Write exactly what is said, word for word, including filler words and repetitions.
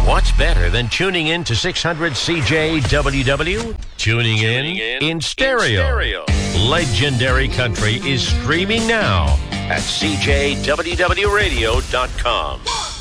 What's better than tuning in to six hundred C J W W? Tuning, tuning in, in in stereo. in stereo. Legendary Country is streaming now at C J W W radio dot com.